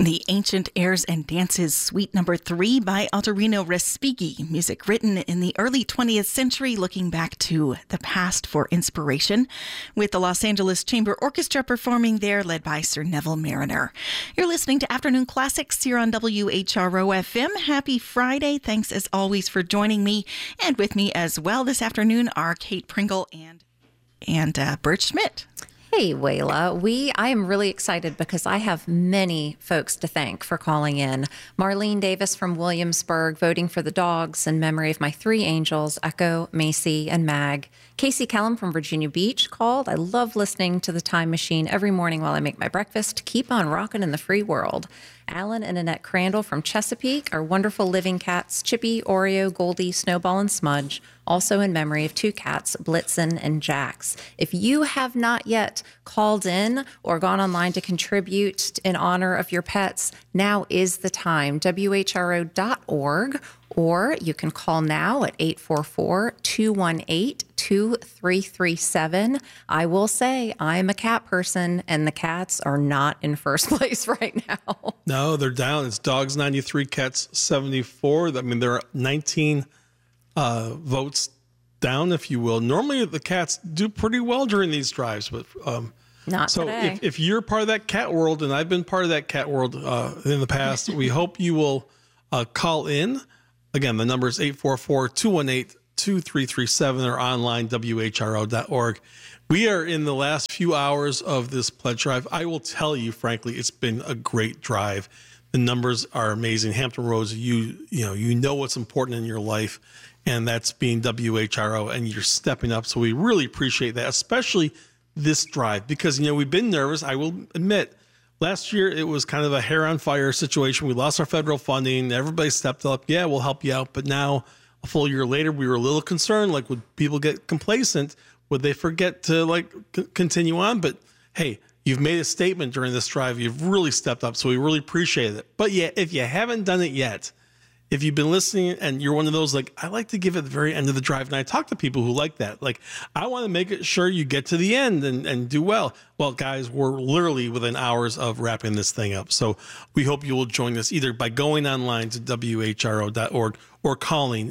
The Ancient Airs and Dances, Suite Number 3 by Alterino Respighi. Music written in the early 20th century, looking back to the past for inspiration, with the Los Angeles Chamber Orchestra performing there, led by Sir Neville Mariner. You're listening to Afternoon Classics here on WHRO-FM. Happy Friday. Thanks as always for joining me. And with me as well this afternoon are Kate Pringle and Bert Schmidt. Hey, Wayla. I am really excited because I have many folks to thank for calling in. Marlene Davis from Williamsburg, voting for the dogs in memory of my three angels, Echo, Macy, and Mag. Casey Kellum from Virginia Beach called. I love listening to the Time Machine every morning while I make my breakfast. Keep on rocking in the free world. Alan and Annette Crandall from Chesapeake, our wonderful living cats, Chippy, Oreo, Goldie, Snowball, and Smudge, also in memory of two cats, Blitzen and Jax. If you have not yet called in or gone online to contribute in honor of your pets, now is the time. WHRO.org, or you can call now at 844-218-2337. I will say I'm a cat person, and the cats are not in first place right now. No, they're down. It's dogs 93, cats 74. I mean, there are 19 votes down, if you will. Normally, the cats do pretty well during these drives, but not so today. If you're part of that cat world, and I've been part of that cat world in the past, we hope you will call in. Again, the number is 844-218-2337 or online, WHRO.org. We are in the last few hours of this pledge drive. I will tell you, frankly, it's been a great drive. The numbers are amazing. Hampton Roads, you know what's important in your life, and that's being WHRO, and you're stepping up. So we really appreciate that, especially this drive, because, we've been nervous. I will admit, last year it was kind of a hair on fire situation. We lost our federal funding. Everybody stepped up. Yeah, we'll help you out. But now, a full year later, we were a little concerned. Like, would people get complacent? Would they forget to continue on? But hey, you've made a statement during this drive. You've really stepped up. So we really appreciate it. But yeah, if you haven't done it yet, if you've been listening and you're one of those, I like to give at the very end of the drive. And I talk to people who like that. I want to make it sure you get to the end and do well. Well, guys, we're literally within hours of wrapping this thing up. So we hope you will join us either by going online to WHRO.org or calling